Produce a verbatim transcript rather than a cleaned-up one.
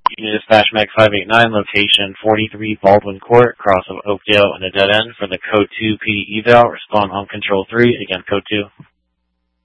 Unit Dispatch Mag five eight nine, location forty-three Baldwin Court, cross of Oakdale and a dead end for the Code two P D eval. Respond on Control three. Again, Code two.